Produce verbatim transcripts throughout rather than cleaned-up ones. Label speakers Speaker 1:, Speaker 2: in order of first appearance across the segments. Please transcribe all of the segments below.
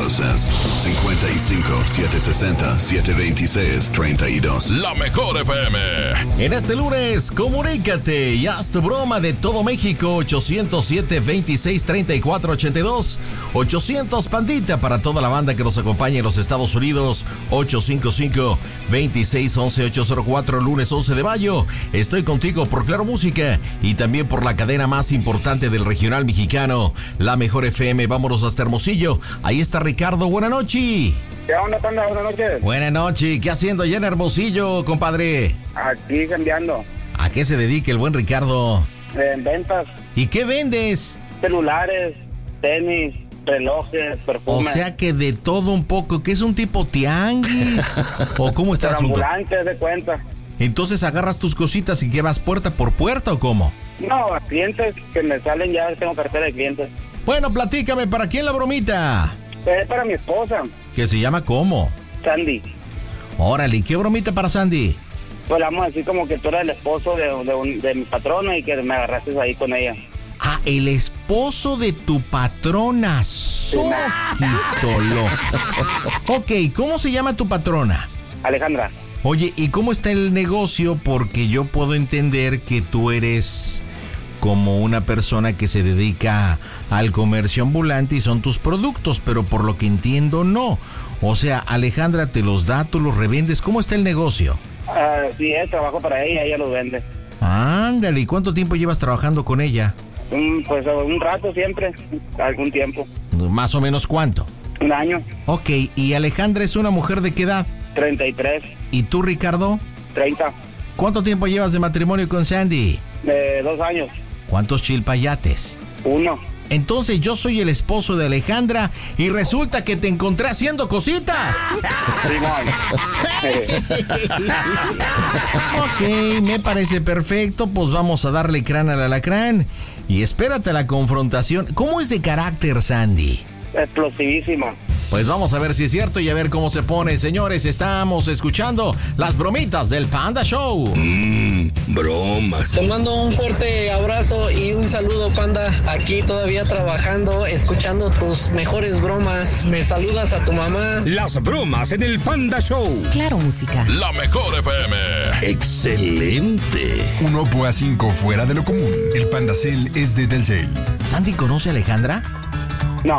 Speaker 1: Rosas, cincuenta y cinco, setecientos sesenta, setecientos veintiséis, treinta y dos.
Speaker 2: La mejor F M.
Speaker 3: En este lunes, comunícate y haz tu broma de todo México. Ochocientos siete, veintiséis, treinta y cuatro, ochenta y dos. ochocientos Pandita para toda la banda que nos acompaña en los Estados Unidos. Ocho cinco cinco, veintiséis, once, ochocientos cuatro. Lunes once de mayo. Estoy contigo por Claro Música y también por la cadena más importante del regional mexicano, La Mejor F M. Vámonos hasta Hermosillo. Ahí está Ricardo. Buenas noches.
Speaker 4: ¿Qué onda, Panda? Buenas noches.
Speaker 3: Buenas noches. ¿Qué haciendo allá en Hermosillo, compadre?
Speaker 4: Aquí cambiando.
Speaker 3: ¿A qué se dedica el buen Ricardo?
Speaker 4: En ventas.
Speaker 3: ¿Y qué vendes?
Speaker 4: Celulares, tenis, relojes, perfumes.
Speaker 3: O sea que de todo un poco, ¿qué es un tipo tianguis? ¿O cómo está el asunto?
Speaker 4: Ambulante, de cuenta.
Speaker 3: Entonces agarras tus cositas y que vas puerta por puerta, ¿o cómo?
Speaker 4: No, a clientes que me salen ya, tengo cartera de clientes.
Speaker 3: Bueno, platícame, ¿para quién la bromita?
Speaker 4: Es para mi esposa.
Speaker 3: ¿Que se llama cómo?
Speaker 4: Sandy.
Speaker 3: Órale, ¿y qué bromita para Sandy?
Speaker 4: Pues vamos a decir como que tú eres el esposo de, de, un, de mi patrona y que me agarraste ahí con ella.
Speaker 3: Ah, el esposo de tu patrona. Soquito loco. Ok, ¿cómo se llama tu patrona?
Speaker 4: Alejandra.
Speaker 3: Oye, ¿y cómo está el negocio? Porque yo puedo entender que tú eres como una persona que se dedica al comercio ambulante y son tus productos, pero por lo que entiendo no. O sea, Alejandra te los da, tú los revendes. ¿Cómo está el negocio?
Speaker 4: Uh, sí, es trabajo para ella, ella los vende.
Speaker 3: Ándale, ¿y cuánto tiempo llevas trabajando con ella?
Speaker 4: Um, pues un rato siempre, algún tiempo.
Speaker 3: ¿Más o menos cuánto?
Speaker 4: Un año.
Speaker 3: Ok, ¿y Alejandra es una mujer de qué edad?
Speaker 4: treinta y tres.
Speaker 3: ¿Y tú, Ricardo?
Speaker 4: treinta.
Speaker 3: ¿Cuánto tiempo llevas de matrimonio con Sandy?
Speaker 4: De dos años.
Speaker 3: ¿Cuántos chilpayates?
Speaker 4: Uno.
Speaker 3: Entonces yo soy el esposo de Alejandra y resulta que te encontré haciendo cositas. Ok, me parece perfecto, pues vamos a darle crán al alacrán y espérate a la confrontación. ¿Cómo es de carácter, Sandy?
Speaker 4: Explosivísimo.
Speaker 3: Pues vamos a ver si es cierto y a ver cómo se pone. Señores, estamos escuchando las bromitas del Panda Show.
Speaker 2: Mmm, bromas.
Speaker 5: Te mando un fuerte abrazo y un saludo, Panda. Aquí todavía trabajando, escuchando tus mejores bromas. Me saludas a tu mamá.
Speaker 2: Las bromas en el Panda Show.
Speaker 6: Claro Música.
Speaker 2: La Mejor F M. Excelente.
Speaker 7: Un Oppo A cinco fuera de lo común. El Pandacel es de Telcel.
Speaker 3: ¿Sandy conoce a Alejandra?
Speaker 4: No.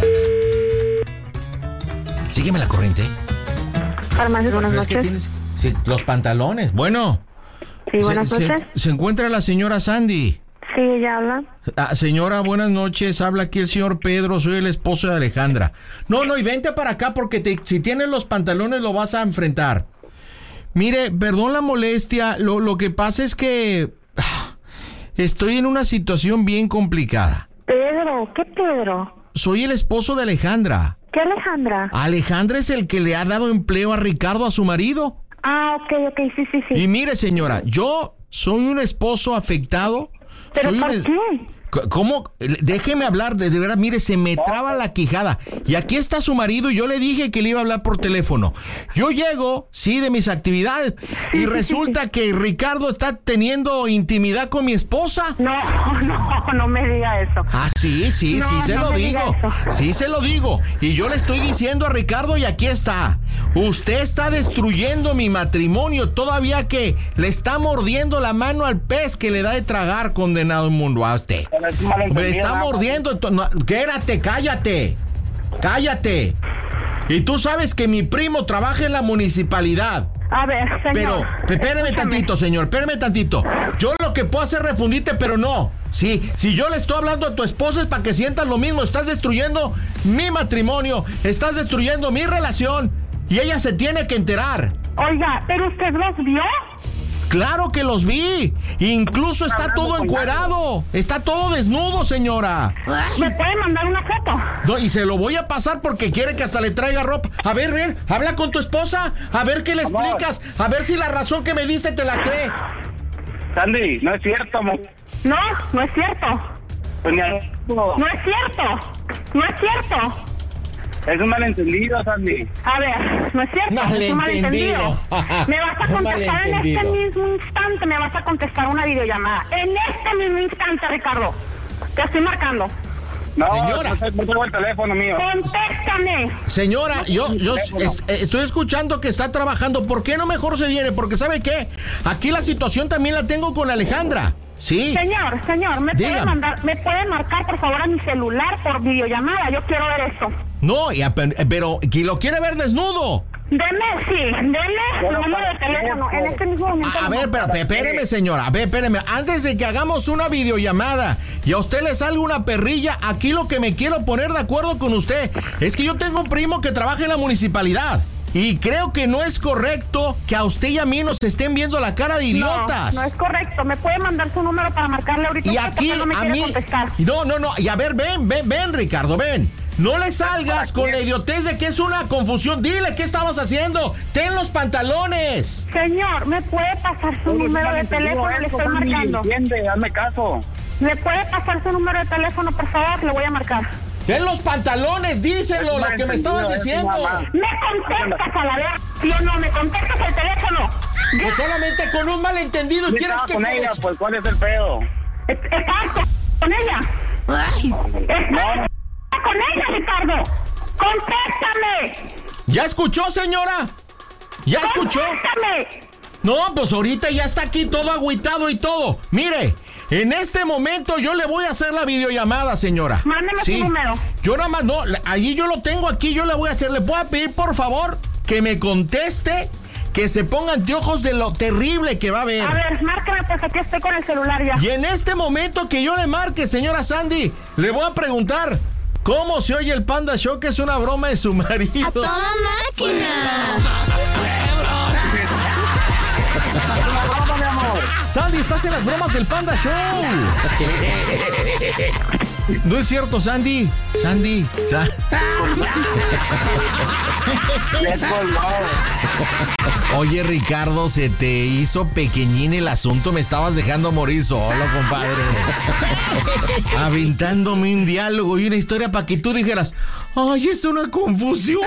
Speaker 3: Sígueme la corriente.
Speaker 8: Farmacia, buenas noches.
Speaker 3: Sí, los pantalones. Bueno.
Speaker 8: Sí, buenas
Speaker 3: se,
Speaker 8: noches.
Speaker 3: Se, se encuentra la señora Sandy.
Speaker 8: Sí, ella habla.
Speaker 3: Ah, señora, buenas noches. Habla aquí el señor Pedro. Soy el esposo de Alejandra. No, no, y vente para acá porque te, si tienes los pantalones lo vas a enfrentar. Mire, perdón la molestia. Lo, lo que pasa es que ah, estoy en una situación bien complicada.
Speaker 8: Pedro, ¿qué Pedro?
Speaker 3: Soy el esposo de Alejandra.
Speaker 8: ¿Qué Alejandra?
Speaker 3: Alejandra es el que le ha dado empleo a Ricardo, a su marido.
Speaker 8: Ah, ok, ok, sí, sí, sí.
Speaker 3: Y mire, señora, yo soy un esposo afectado.
Speaker 8: ¿Pero
Speaker 3: soy
Speaker 8: por
Speaker 3: un...
Speaker 8: qué?
Speaker 3: ¿Cómo? Déjeme hablar, de, de verdad, mire, se me traba la quijada. Y aquí está su marido y yo le dije que le iba a hablar por teléfono. Yo llego, sí, de mis actividades, y resulta que Ricardo está teniendo intimidad con mi esposa.
Speaker 8: No, no, no me diga eso.
Speaker 3: Ah, sí, sí,
Speaker 8: no,
Speaker 3: sí se
Speaker 8: no
Speaker 3: lo
Speaker 8: me
Speaker 3: digo.
Speaker 8: diga eso.
Speaker 3: Sí se lo digo. Y yo le estoy diciendo a Ricardo y aquí está. Usted está destruyendo mi matrimonio todavía que le está mordiendo la mano al pez que le da de tragar, condenado inmundo a usted. Me está mordiendo. No, quédate, cállate. Cállate. Y tú sabes que mi primo trabaja en la municipalidad.
Speaker 8: A ver, señor.
Speaker 3: Pero, espéreme
Speaker 8: escúchame.
Speaker 3: tantito, señor, espéreme tantito. Yo lo que puedo hacer es refundirte, pero no. Sí, si yo le estoy hablando a tu esposa es para que sientas lo mismo. Estás destruyendo mi matrimonio, estás destruyendo mi relación y ella se tiene que enterar.
Speaker 8: Oiga, ¿pero usted los vio?
Speaker 3: Claro que los vi. Incluso está todo encuerado. Está todo desnudo, señora.
Speaker 8: ¿Me puede mandar una foto?
Speaker 3: No, y se lo voy a pasar porque quiere que hasta le traiga ropa. A ver, ver, habla con tu esposa. A ver qué le explicas. A ver si la razón que me diste te la cree.
Speaker 4: Sandy, no es cierto, amor.
Speaker 8: No, no es cierto.
Speaker 4: No.
Speaker 8: No es cierto. No es cierto.
Speaker 4: Es un malentendido, Sandy.
Speaker 8: A ver, no es cierto.
Speaker 3: Malentendido.
Speaker 8: Es un malentendido. Me vas a
Speaker 3: Un
Speaker 8: contestar en
Speaker 3: malentendido.
Speaker 8: este mismo instante. Me vas a contestar una videollamada. En este mismo instante, Ricardo. Te estoy marcando.
Speaker 4: No,
Speaker 3: Señora.
Speaker 4: no, no tengo el teléfono mío.
Speaker 8: Contéstame.
Speaker 3: Señora, yo, yo es- estoy escuchando que está trabajando. ¿Por qué no mejor se viene? Porque ¿sabe qué? Aquí la situación también la tengo con Alejandra. Sí.
Speaker 8: Señor, señor, ¿me puede
Speaker 3: Dígame.
Speaker 8: mandar, me puede marcar por favor a mi celular por videollamada? Yo quiero ver eso.
Speaker 3: No, ya, pe- pero ¿quién lo quiere ver desnudo?
Speaker 8: Deme, sí, deme el número de teléfono. En este mismo momento.
Speaker 3: A, a ver, pero espéreme, señora. A ver, espéreme. Antes de que hagamos una videollamada y a usted le salga una perrilla, aquí lo que me quiero poner de acuerdo con usted es que yo tengo un primo que trabaja en la municipalidad. Y creo que no es correcto que a usted y a mí nos estén viendo la cara de idiotas.
Speaker 8: No, no es correcto. ¿Me puede mandar su número para marcarle ahorita?
Speaker 3: Y
Speaker 8: Porque
Speaker 3: aquí
Speaker 8: no me
Speaker 3: a
Speaker 8: quiere
Speaker 3: mí.
Speaker 8: contestar.
Speaker 3: No, no, no. Y a ver, ven, ven, ven, Ricardo, ven. No le salgas con la idiotez de que es una confusión. Dile qué estabas haciendo. Ten los pantalones.
Speaker 8: Señor, ¿me puede pasar su número de teléfono? Le estoy marcando.
Speaker 4: Entiende, hazme caso.
Speaker 8: ¿Me puede pasar su número de teléfono, por favor? Le voy a marcar.
Speaker 3: Ten los pantalones, díselo, lo que me estabas diciendo.
Speaker 8: ¿Me contestas a la vez? ¿Sí o no? ¿Me contestas el teléfono?
Speaker 3: Pues solamente con un malentendido.
Speaker 4: Yo
Speaker 3: ¿Quieres
Speaker 4: estaba
Speaker 3: que
Speaker 4: con
Speaker 3: con
Speaker 4: ella,
Speaker 3: eso?
Speaker 4: pues ¿cuál es el pedo?
Speaker 8: ¿Estás con con ella? ¿Estás con ella, Ricardo? ¡Contéstame!
Speaker 3: ¿Ya escuchó, señora? ¿Ya escuchó?
Speaker 8: ¡Contéstame!
Speaker 3: No, pues ahorita ya está aquí todo agüitado y todo. Mire, en este momento yo le voy a hacer la videollamada, señora.
Speaker 8: Mándeme su número.
Speaker 3: Yo nada más, no, la- allí yo lo tengo aquí, yo le voy a hacer. Le puedo pedir, por favor, que me conteste, que se ponga anteojos de lo terrible que va a ver.
Speaker 8: A ver, márcame, pues aquí estoy con el celular ya.
Speaker 3: Y en este momento que yo le marque, señora Sandy, le voy a preguntar cómo se oye el Panda Show, que es una broma de su marido.
Speaker 6: ¡A toda máquina!
Speaker 3: Sandy, estás en las bromas del Panda Show. No es cierto, Sandy. Sandy. Sa- Oye, Ricardo, se te hizo pequeñín el asunto. Me estabas dejando morir solo, compadre. Aventándome un diálogo y una historia para que tú dijeras, ay, es una confusión.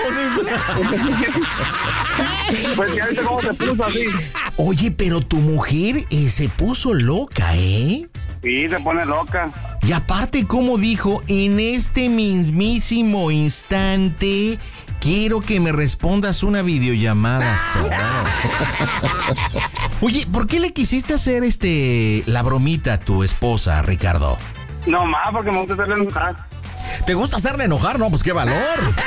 Speaker 4: Pues ya viste cómo se puso así.
Speaker 3: Oye, pero tu mujer eh, se puso loca, ¿eh?
Speaker 4: Sí, se pone loca.
Speaker 3: Y aparte, como dijo, en este mismísimo instante, quiero que me respondas una videollamada sola. Oye, ¿por qué le quisiste hacer este la bromita a tu esposa, Ricardo?
Speaker 4: No más, porque me gusta hacerle enojar.
Speaker 3: ¿Te gusta hacerle enojar? No, pues qué valor.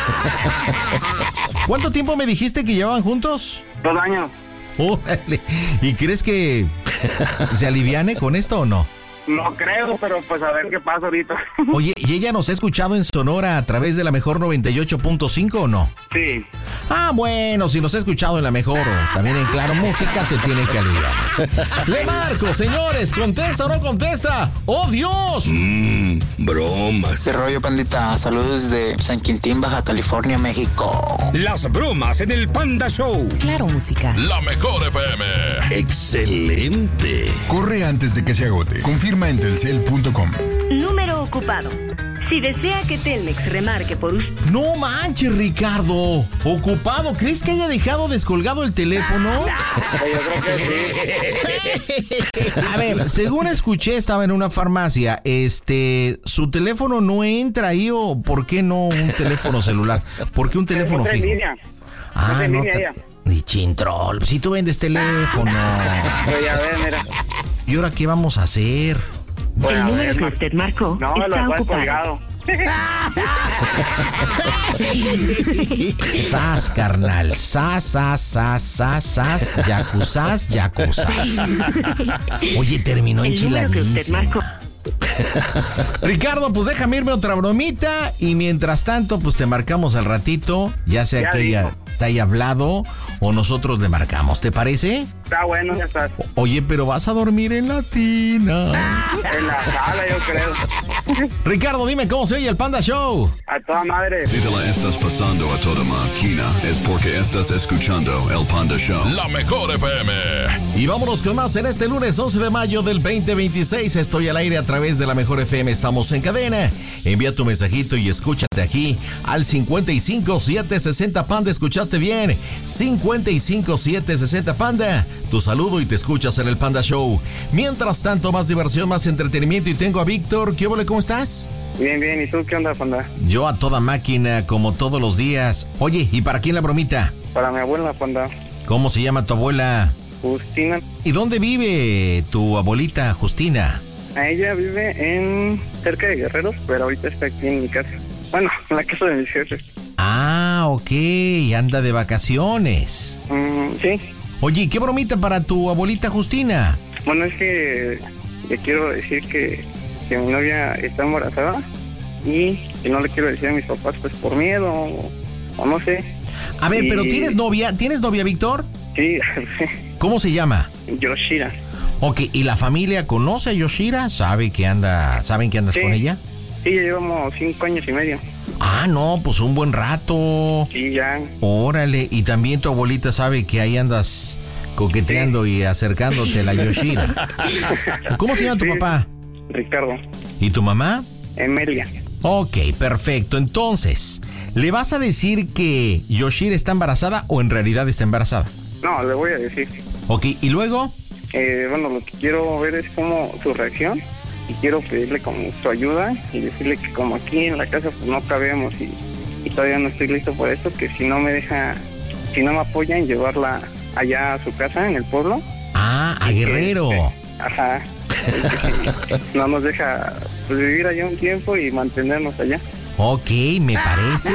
Speaker 3: ¿Cuánto tiempo me dijiste que llevaban juntos?
Speaker 4: Dos años.
Speaker 3: Órale. ¿Y crees que se aliviane con esto o no?
Speaker 4: No creo, pero pues a ver qué pasa ahorita.
Speaker 3: Oye, ¿y ella nos ha escuchado en Sonora a través de la Mejor noventa y ocho punto cinco o no?
Speaker 4: Sí.
Speaker 3: Ah, bueno, si nos ha escuchado en la Mejor o también en Claro Música, se tiene que aliviar. Le marco, señores, ¿contesta o no contesta? ¡Oh, Dios!
Speaker 2: Mmm, bromas.
Speaker 9: ¿Qué rollo, pandita? Saludos desde San Quintín, Baja California, México.
Speaker 2: Las bromas en el Panda Show.
Speaker 6: Claro, música.
Speaker 2: La Mejor F M. Excelente.
Speaker 7: Corre antes de que se agote. Confirma en telcel punto com.
Speaker 10: Número ocupado. Si desea que Telmex remarque por usted.
Speaker 3: No manches, Ricardo. Ocupado. ¿Crees que haya dejado descolgado el teléfono?
Speaker 4: Yo creo que sí.
Speaker 3: A ver, según escuché, estaba en una farmacia. Este, su teléfono no entra ahí, o ¿por qué no un teléfono celular? ¿Por qué un teléfono
Speaker 4: Entra en
Speaker 3: fijo?
Speaker 4: línea.
Speaker 3: Ah,
Speaker 4: Entra en
Speaker 3: no.
Speaker 4: línea
Speaker 3: te-
Speaker 4: ella.
Speaker 3: Ni chintrol. Si tú vendes teléfono.
Speaker 4: Pero ya ves, mira.
Speaker 3: ¿Y ahora qué vamos a hacer?
Speaker 4: Bueno,
Speaker 10: El
Speaker 4: a
Speaker 10: número
Speaker 4: ver,
Speaker 10: que
Speaker 4: no.
Speaker 10: usted marcó
Speaker 4: No, lo
Speaker 10: está
Speaker 4: voy
Speaker 10: ocupado.
Speaker 4: colgado.
Speaker 3: Sas, carnal. Sas, sas, sas, sas, sas. Yacuzás, yacuzás. Oye, terminó
Speaker 10: El número que usted
Speaker 3: enchiladísimo.
Speaker 10: marcó.
Speaker 3: Ricardo, pues déjame irme otra bromita. Y mientras tanto, pues te marcamos al ratito. Ya sea
Speaker 4: Ya
Speaker 3: que ella
Speaker 4: dijo.
Speaker 3: te haya hablado o nosotros le marcamos. ¿Te parece?
Speaker 4: Está bueno, ya está.
Speaker 3: Oye, pero vas a dormir en la tina.
Speaker 4: En la sala, yo creo.
Speaker 3: Ricardo, dime cómo se oye el Panda Show.
Speaker 4: A toda madre.
Speaker 1: Si te la estás pasando a toda máquina, es porque estás escuchando el Panda Show.
Speaker 2: La Mejor F M.
Speaker 3: Y vámonos con más en este lunes once de mayo del veinte veintiséis. Estoy al aire a través de la Mejor F M. Estamos en cadena. Envía tu mensajito y escúchate aquí al cincuenta y cinco siete sesenta Panda. ¿Escuchaste bien? cincuenta y cinco siete sesenta Panda. Tu saludo y te escuchas en el Panda Show. Mientras tanto, más diversión, más entretenimiento. Y tengo a Víctor. ¿Qué ole? ¿Cómo estás?
Speaker 4: Bien, bien. ¿Y tú qué onda, Panda?
Speaker 3: Yo a toda máquina, como todos los días. Oye, ¿y para quién la bromita?
Speaker 4: Para mi abuela, Panda.
Speaker 3: ¿Cómo se llama tu abuela?
Speaker 4: Justina.
Speaker 3: ¿Y dónde vive tu abuelita Justina?
Speaker 4: Ella vive en cerca de Guerreros, pero ahorita está aquí en mi casa. Bueno, en la casa de mis jefes.
Speaker 3: Ah, ok, anda de vacaciones.
Speaker 4: Mm, sí.
Speaker 3: Oye, ¿qué bromita para tu abuelita Justina?
Speaker 4: Bueno, es que le quiero decir que, que mi novia está embarazada y que no le quiero decir a mis papás pues por miedo o, o no sé.
Speaker 3: A ver,
Speaker 4: y...
Speaker 3: pero ¿tienes novia? ¿Tienes novia, Víctor?
Speaker 4: Sí.
Speaker 3: ¿Cómo se llama?
Speaker 4: Yoshira.
Speaker 3: Ok, ¿y la familia conoce a Yoshira? ¿Sabe que anda, ¿Saben que andas
Speaker 4: sí.
Speaker 3: con ella?
Speaker 4: Sí, ya llevamos cinco años y medio.
Speaker 3: Ah, no, pues un buen rato.
Speaker 4: Sí, ya.
Speaker 3: Órale, y también tu abuelita sabe que ahí andas coqueteando sí. y acercándote a la Yoshira. ¿Cómo se llama tu sí. papá?
Speaker 4: Ricardo.
Speaker 3: ¿Y tu mamá?
Speaker 4: Emilia.
Speaker 3: Ok, perfecto. Entonces, ¿le vas a decir que Yoshira está embarazada o en realidad está embarazada?
Speaker 4: No, le voy a decir.
Speaker 3: Ok, ¿y luego?
Speaker 4: Eh, bueno, lo que quiero ver es como su reacción y quiero pedirle como su ayuda y decirle que como aquí en la casa pues no cabemos y, y todavía no estoy listo por esto, que si no me deja, si no me apoya en llevarla allá a su casa en el pueblo.
Speaker 3: Ah, a Guerrero.
Speaker 4: Que, ajá. No nos deja pues, vivir allá un tiempo y mantenernos allá.
Speaker 3: Ok, me parece.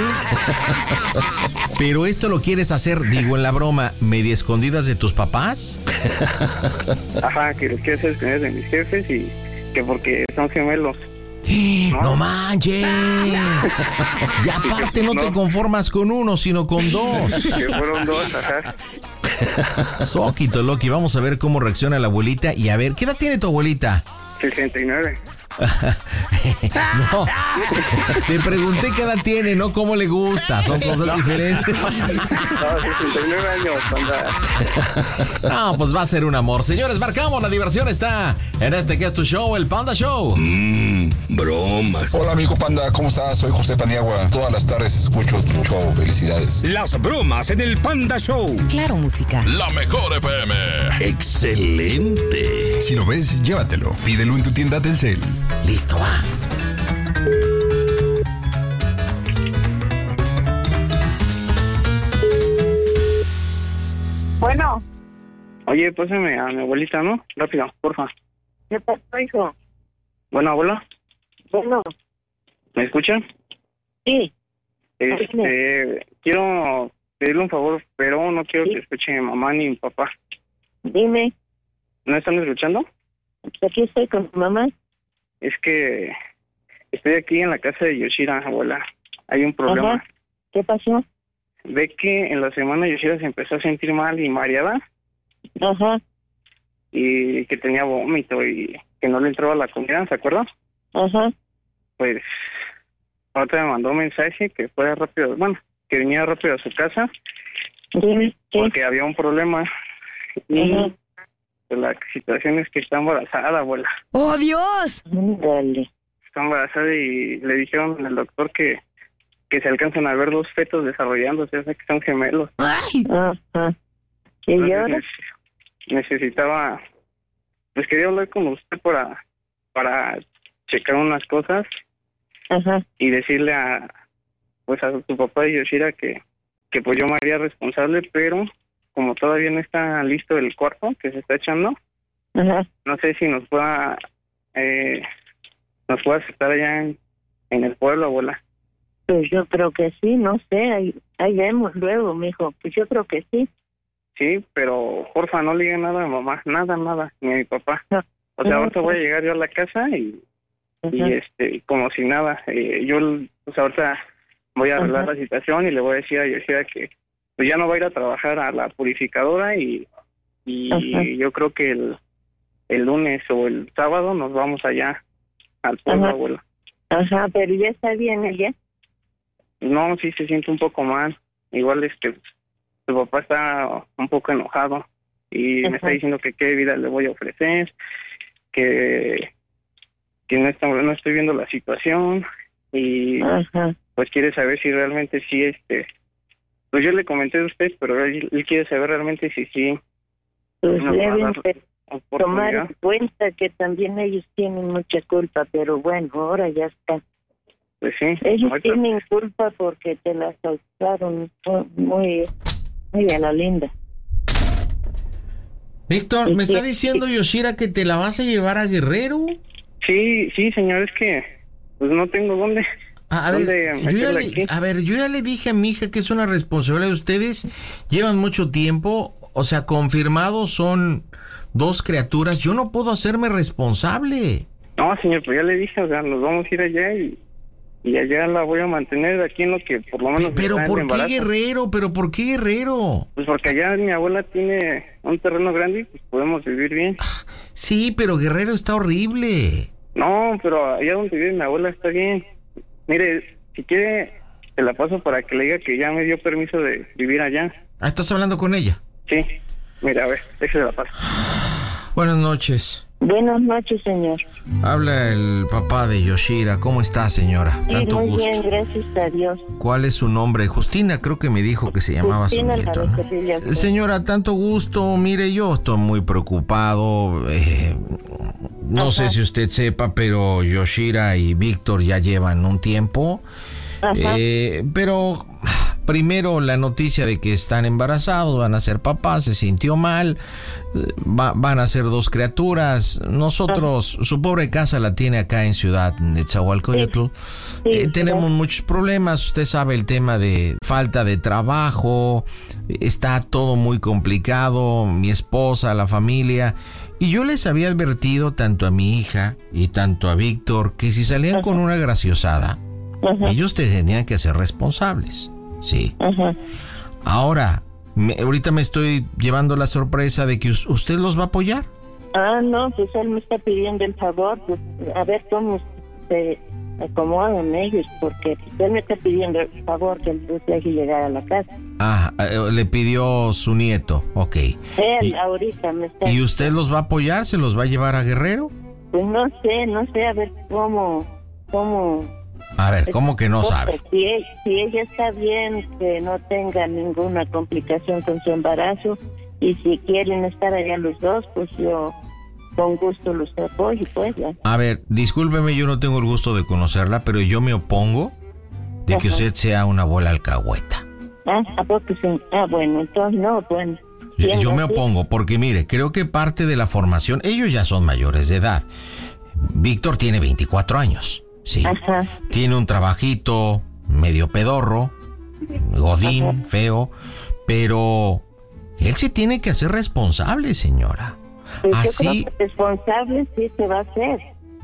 Speaker 3: Pero esto lo quieres hacer, digo en la broma, medio escondidas de tus papás.
Speaker 4: Ajá, que lo quiero hacer escondidas de mis jefes y que porque son gemelos.
Speaker 3: ¿No? ¡No manches! Y aparte no, no te conformas con uno, sino con dos.
Speaker 4: Que fueron dos, ajá.
Speaker 3: Soquito, Loki, vamos a ver cómo reacciona la abuelita y a ver, ¿qué edad tiene tu abuelita?
Speaker 4: sesenta y nueve.
Speaker 3: No, te pregunté qué edad tiene, no cómo le gusta, son cosas no. diferentes.
Speaker 4: No, sesenta y nueve años, Panda.
Speaker 3: No, pues va a ser un amor. Señores, marcamos, la diversión está en este que es tu show, el Panda Show.
Speaker 2: Mmm, bromas.
Speaker 11: Hola, amigo Panda, ¿cómo estás? Soy José Paniagua. Todas las tardes escucho tu show, felicidades.
Speaker 2: Las bromas en el Panda Show.
Speaker 6: Claro, música.
Speaker 2: La mejor F M. Excelente.
Speaker 7: Si lo ves, llévatelo. Pídelo en tu tienda Telcel.
Speaker 3: Listo, va.
Speaker 8: Bueno.
Speaker 4: Oye, pásame a mi abuelita, ¿no? Rápido, porfa.
Speaker 8: ¿Qué pasó, hijo?
Speaker 4: Bueno, abuela.
Speaker 8: Bueno.
Speaker 4: ¿Me escuchan?
Speaker 8: Sí.
Speaker 4: Este, quiero pedirle un favor, pero no quiero ¿Sí? que escuche mi mamá ni mi papá.
Speaker 8: Dime.
Speaker 4: ¿No están escuchando?
Speaker 8: Aquí estoy con tu mamá.
Speaker 4: Es que estoy aquí en la casa de Yoshira, abuela. Hay un problema.
Speaker 8: Ajá. ¿Qué pasó?
Speaker 4: Ve que en la semana Yoshira se empezó a sentir mal y mareada.
Speaker 8: Ajá.
Speaker 4: Y que tenía vómito y que no le entraba la comida, ¿se acuerda?
Speaker 8: Ajá.
Speaker 4: Pues ahorita me mandó un mensaje que fuera rápido, bueno, que viniera rápido a su casa.
Speaker 8: Dime. ¿Qué?
Speaker 4: Porque había un problema. Y
Speaker 8: Ajá.
Speaker 4: la situación es que está embarazada, abuela.
Speaker 6: ¡Oh, Dios!
Speaker 8: Dale.
Speaker 4: Está embarazada y le dijeron al doctor que, que se alcanzan a ver dos fetos desarrollándose, o sea que son gemelos.
Speaker 6: ¡Ay!
Speaker 8: Ajá. ¿Y ahora?
Speaker 4: Necesitaba, pues quería hablar con usted para, para checar unas cosas.
Speaker 8: Ajá.
Speaker 4: Y decirle a, pues a su papá y Yoshira que, que pues yo me haría responsable, pero como todavía no está listo el cuarto que se está echando,
Speaker 8: Ajá.
Speaker 4: no sé si nos pueda eh, nos pueda aceptar allá en, en el pueblo, abuela.
Speaker 8: Pues yo creo que sí, no sé, ahí, ahí vemos luego, mijo. Pues yo creo que sí.
Speaker 4: Sí, pero porfa, no le diga nada a mamá, nada, nada, ni a mi papá.
Speaker 8: No.
Speaker 4: O sea,
Speaker 8: No,
Speaker 4: ahorita
Speaker 8: no.
Speaker 4: voy a llegar yo a la casa y, y este, como si nada. Eh, yo, pues ahorita voy a arreglar
Speaker 8: Ajá.
Speaker 4: la situación y le voy a decir a Yoshira que pues ya no va a ir a trabajar a la purificadora y, y yo creo que el, el lunes o el sábado nos vamos allá al pueblo,
Speaker 8: Ajá.
Speaker 4: abuela.
Speaker 8: Ajá, pero ya está bien ella.
Speaker 4: No, sí se siente un poco mal. Igual este, su papá está un poco enojado y
Speaker 8: Ajá.
Speaker 4: me está diciendo que qué vida le voy a ofrecer, que, que no, está, no estoy viendo la situación y
Speaker 8: Ajá.
Speaker 4: pues quiere saber si realmente sí, este, pues yo le comenté a usted, pero él, él quiere saber realmente si sí.
Speaker 8: Pues
Speaker 4: nos va a
Speaker 8: deben
Speaker 4: dar
Speaker 8: pe- tomar
Speaker 4: oportunidad.
Speaker 8: en cuenta que también ellos tienen mucha culpa, pero bueno, ahora ya está.
Speaker 4: Pues sí.
Speaker 8: Ellos
Speaker 4: ahorita-
Speaker 8: tienen culpa porque te la causaron muy, muy a la linda.
Speaker 3: Víctor, ¿me
Speaker 8: Sí,
Speaker 3: está
Speaker 8: sí.
Speaker 3: diciendo Yoshira que te la vas a llevar a Guerrero?
Speaker 4: Sí, sí, señor, es que pues no tengo dónde.
Speaker 3: A, a ver,
Speaker 4: dónde
Speaker 3: yo ya
Speaker 4: meterla
Speaker 3: le,
Speaker 4: aquí.
Speaker 3: a ver, yo ya le dije a mi hija que es una responsabilidad de ustedes. Llevan mucho tiempo, o sea, confirmados son dos criaturas. Yo no puedo hacerme responsable.
Speaker 4: No, señor, pues ya le dije, o sea, nos vamos a ir allá y, y allá la voy a mantener aquí en lo que por lo menos...
Speaker 3: Pero
Speaker 4: está en
Speaker 3: ¿por qué
Speaker 4: embarazo.
Speaker 3: Guerrero? ¿Pero por qué Guerrero?
Speaker 4: Pues porque allá mi abuela tiene un terreno grande y pues podemos vivir bien.
Speaker 3: Sí, pero Guerrero está horrible.
Speaker 4: No, pero allá donde vive mi abuela está bien. Mire, si quiere, te la paso para que le diga que ya me dio permiso de vivir allá.
Speaker 3: Ah, ¿estás hablando con ella?
Speaker 4: Sí, mira, a ver, déjese la paso.
Speaker 3: Buenas noches.
Speaker 8: Buenas noches, señor.
Speaker 3: Habla el papá de Yoshira. ¿Cómo está, señora?
Speaker 8: Sí,
Speaker 3: Tanto
Speaker 8: muy
Speaker 3: gusto.
Speaker 8: bien, gracias a Dios.
Speaker 3: ¿Cuál es su nombre? Justina, creo que me dijo que se llamaba
Speaker 8: Justina
Speaker 3: su nieto, ¿no?
Speaker 8: Alvarez Sevilla.
Speaker 3: Señora, tanto gusto. Mire, yo estoy muy preocupado. Eh, no
Speaker 8: Ajá.
Speaker 3: sé si usted sepa, pero Yoshira y Víctor ya llevan un tiempo.
Speaker 8: Ajá.
Speaker 3: Eh, pero primero la noticia de que están embarazados, van a ser papás, se sintió mal, eh, va- van a ser dos criaturas. Nosotros, su pobre casa la tiene acá en Ciudad Nezahualcóyotl.
Speaker 8: Sí,
Speaker 3: Eh, tenemos
Speaker 8: sí.
Speaker 3: muchos problemas, usted sabe el tema de falta de trabajo, está todo muy complicado, mi esposa, la familia. Y yo les había advertido tanto a mi hija y tanto a Víctor que si salían
Speaker 8: Ajá.
Speaker 3: con una graciosada,
Speaker 8: Ajá.
Speaker 3: ellos te tenían que hacer responsables. Sí.
Speaker 8: Ajá.
Speaker 3: Ahora, me- ahorita me estoy llevando la sorpresa de que us- usted los va a apoyar.
Speaker 8: Ah, no, pues él me está pidiendo el favor, pues a ver cómo se acomodan ellos, porque pues, él me está pidiendo el favor que los deje llegar a la casa.
Speaker 3: Ah, eh, le pidió su nieto, ok.
Speaker 8: Él
Speaker 3: Y-
Speaker 8: ahorita me está...
Speaker 3: ¿Y usted los va a apoyar? ¿Se los va a llevar a Guerrero?
Speaker 8: Pues no sé, no sé, a ver cómo... cómo
Speaker 3: A ver, ¿cómo que no sabe?
Speaker 8: Si, e- si ella está bien, que no tenga ninguna complicación con su embarazo, y si quieren estar allá los dos, pues yo con gusto los apoyo, pues ya.
Speaker 3: A ver, discúlpeme, yo no tengo el gusto de conocerla, pero yo me opongo de que
Speaker 8: Ajá.
Speaker 3: usted sea una abuela alcahueta.
Speaker 8: Ah, ¿a poco sí? Ah, bueno, entonces no, bueno.
Speaker 3: Yo,
Speaker 8: Siendo
Speaker 3: yo me
Speaker 8: así,
Speaker 3: opongo porque, mire, creo que parte de la formación, ellos ya son mayores de edad. Víctor tiene veinticuatro años, sí.
Speaker 8: Ajá.
Speaker 3: Tiene un trabajito medio pedorro, godín,
Speaker 8: Ajá.
Speaker 3: feo, pero él se tiene que hacer responsable, señora.
Speaker 8: Pues
Speaker 3: Así,
Speaker 8: yo creo que responsable sí se va a hacer.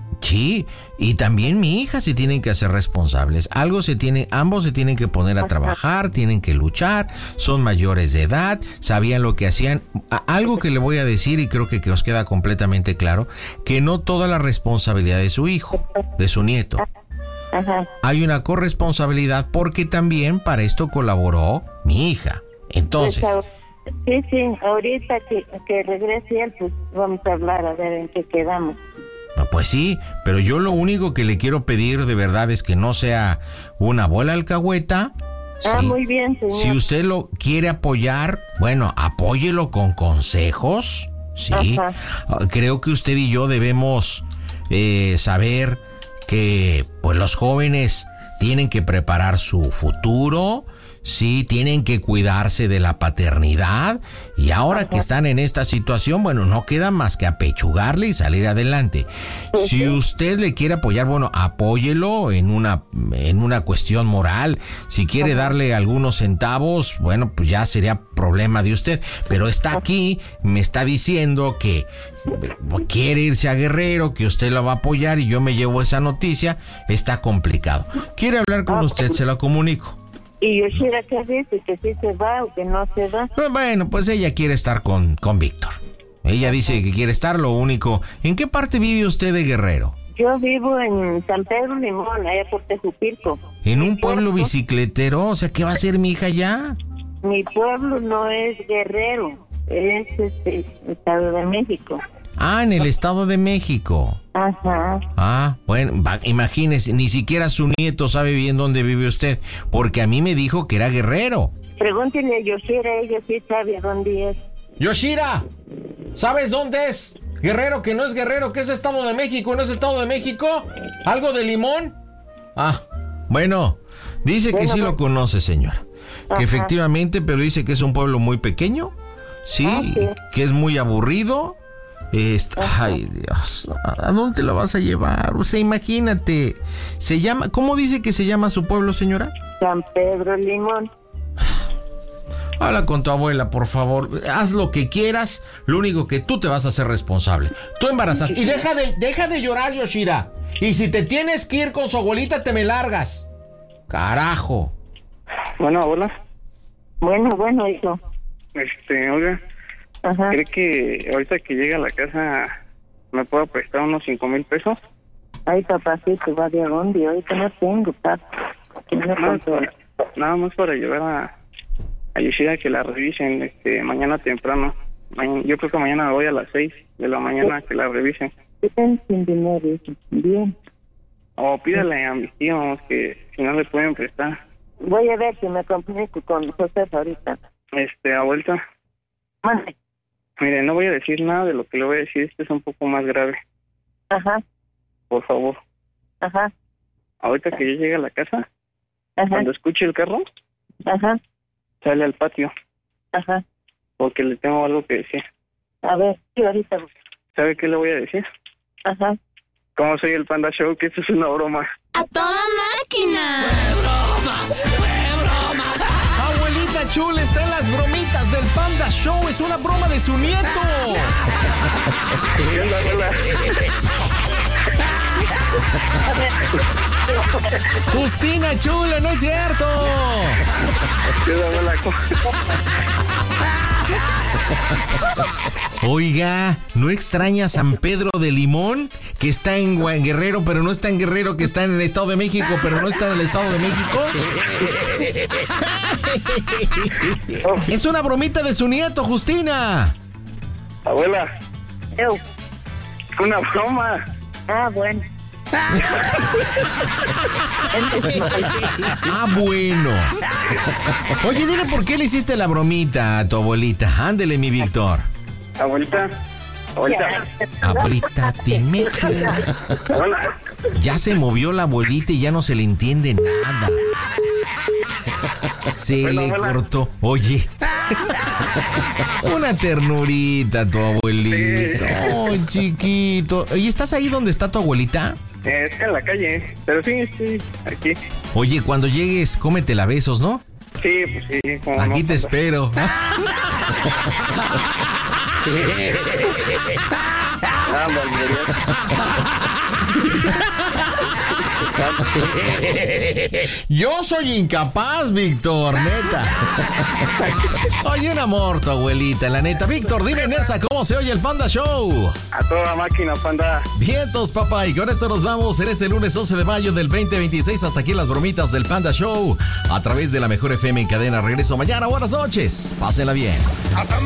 Speaker 3: sí, y también mi hija se tienen que hacer responsables. Algo se tiene, ambos se tienen que poner a
Speaker 8: Ajá.
Speaker 3: trabajar, tienen que luchar, son mayores de edad, sabían lo que hacían. A- Algo que le voy a decir y creo que, que os queda completamente claro, que no toda la responsabilidad de su hijo, de su nieto.
Speaker 8: Ajá.
Speaker 3: Hay una corresponsabilidad porque también para esto colaboró mi hija. Entonces,
Speaker 8: Pues, ahor- sí, sí, ahorita que, que regrese él, pues vamos a hablar a ver en qué quedamos.
Speaker 3: pues sí, pero yo lo único que le quiero pedir de verdad es que no sea una abuela alcahueta.
Speaker 8: Ah,
Speaker 3: Sí.
Speaker 8: muy bien, señor.
Speaker 3: Si usted lo quiere apoyar, bueno, apóyelo con consejos, ¿sí?
Speaker 8: Ajá.
Speaker 3: Ah, Creo que usted y yo debemos eh, saber que pues los jóvenes tienen que preparar su futuro, sí, tienen que cuidarse de la paternidad y ahora
Speaker 8: Ajá.
Speaker 3: que están en esta situación, bueno, no queda más que apechugarle y salir adelante.
Speaker 8: Pues
Speaker 3: Si
Speaker 8: sí.
Speaker 3: usted le quiere apoyar, bueno, apóyelo en una, en una cuestión moral. Si quiere
Speaker 8: Ajá.
Speaker 3: darle algunos centavos, bueno, pues ya sería problema de usted. Pero está aquí, me está diciendo que eh, quiere irse a Guerrero, que usted la va a apoyar y yo me llevo esa noticia. Está complicado. ¿Quiere hablar con
Speaker 8: Ah,
Speaker 3: usted? Se lo comunico.
Speaker 8: Y Yoshira, ¿qué dice? ¿Que sí se va o que no se va?
Speaker 3: Eh, Bueno, pues ella quiere estar con, con Víctor. Ella dice que quiere estar, lo único. ¿En qué parte vive usted de Guerrero?
Speaker 8: Yo vivo en San Pedro Limón, allá por Tejupilco.
Speaker 3: En un pueblo
Speaker 8: Puerto.
Speaker 3: bicicletero, o sea, ¿qué va a hacer mi hija ya?
Speaker 8: Mi pueblo no es Guerrero, es este, Estado de México.
Speaker 3: Ah, en el Estado de México.
Speaker 8: Ajá.
Speaker 3: Ah, bueno, va, imagínese, ni siquiera su nieto sabe bien dónde vive usted, porque a mí me dijo que era Guerrero.
Speaker 8: Pregúntele a Yoshira, ella sí sabe dónde es.
Speaker 3: Yoshira, ¿sabes dónde es? Guerrero, que no es Guerrero, que es Estado de México, ¿no es Estado de México? ¿Algo de Limón? Ah, Bueno, dice
Speaker 8: Bueno,
Speaker 3: que sí
Speaker 8: pues.
Speaker 3: lo conoce, señora.
Speaker 8: Ajá.
Speaker 3: Que efectivamente, pero dice que es un pueblo muy pequeño, sí,
Speaker 8: Ah, sí.
Speaker 3: que es muy aburrido. Este, ay, Dios, ¿a dónde lo vas a llevar? O sea, imagínate, se llama, ¿cómo dice que se llama su pueblo, señora?
Speaker 8: San Pedro Limón.
Speaker 3: Habla con tu abuela, por favor. Haz lo que quieras. Lo único que tú te vas a hacer responsable. Tú embarazas. Y deja de, deja de llorar, Yoshira. Y si te tienes que ir con su abuelita, te me largas. Carajo.
Speaker 4: Bueno, abuela.
Speaker 8: Bueno, bueno, hijo.
Speaker 4: Este, oiga.
Speaker 8: Ajá.
Speaker 4: ¿Cree que ahorita que llegue a la casa me pueda prestar unos cinco mil pesos?
Speaker 8: Ay, papacito, va de dónde. Ahorita no tengo, papá. No
Speaker 4: Nada,
Speaker 8: compro.
Speaker 4: para, nada más para llevar a, a Yoshida que la revisen este, mañana temprano. Mañana, yo creo que mañana voy a las seis de la mañana que la revisen.
Speaker 8: Están sin dinero, hijo. Bien.
Speaker 4: O pídale a mis tíos que si no le pueden prestar.
Speaker 8: Voy a ver si me comunico con José ahorita.
Speaker 4: Este, abuelita.
Speaker 8: Mande.
Speaker 4: Mire, no voy a decir nada de lo que le voy a decir. Esto es un poco más grave.
Speaker 8: Ajá,
Speaker 4: Por favor.
Speaker 8: ajá,
Speaker 4: Ahorita que yo llegue a la casa,
Speaker 8: ajá,
Speaker 4: cuando escuche el carro,
Speaker 8: ajá,
Speaker 4: sale al patio.
Speaker 8: ajá.
Speaker 4: Porque le tengo algo que decir.
Speaker 8: A ver, sí, ahorita.
Speaker 4: ¿Sabe qué le voy a decir?
Speaker 8: Ajá.
Speaker 4: Como soy el Panda Show, que esto es una broma.
Speaker 12: ¡A toda máquina!
Speaker 3: Abuelita chula, está en las bromitas del Panda Show. Es una broma de su nieto.
Speaker 4: ¿Qué onda, abuela?
Speaker 3: Justina chula, no es cierto.
Speaker 4: ¿Qué onda, abuela?
Speaker 3: Oiga, ¿no extraña a San Pedro de Limón? Que está en Gua- en Guerrero, pero no está en Guerrero, que está en el Estado de México, pero no está en el Estado de México. Es una bromita de su nieto, Justina.
Speaker 4: Abuela,
Speaker 8: Eu.
Speaker 4: una broma.
Speaker 8: Ah, bueno.
Speaker 3: Ah, bueno. Oye, dile por qué le hiciste la bromita a tu abuelita. Ándele, mi Víctor.
Speaker 4: Abuelita, abuelita.
Speaker 3: Abuelita, dime.
Speaker 4: Abuela.
Speaker 3: Ya se movió la abuelita y ya no se le entiende nada. Se
Speaker 4: Bueno,
Speaker 3: le
Speaker 4: abuela.
Speaker 3: cortó. Oye. Una ternurita tu abuelita.
Speaker 4: Sí.
Speaker 3: Oh, chiquito. Oye, ¿estás ahí donde está tu abuelita?
Speaker 4: Eh, está en la calle, pero sí, sí, aquí.
Speaker 3: Oye, cuando llegues, cómetela a besos, ¿no?
Speaker 4: Sí, pues sí. Como
Speaker 3: Aquí
Speaker 4: no,
Speaker 3: te
Speaker 4: Panda.
Speaker 3: espero.
Speaker 4: Ah,
Speaker 3: Yo soy incapaz, Víctor, neta. Oye, un amor tu abuelita, la neta. Víctor, dime, Nessa, ¿cómo se oye el Panda Show?
Speaker 4: A toda máquina, Panda.
Speaker 3: Vientos, papá, y con esto nos vamos en este lunes once de mayo del veinte veintiséis. Hasta aquí las bromitas del Panda Show a través de la Mejor F M en cadena. Regreso mañana. Buenas noches. Pásenla bien.
Speaker 2: Hasta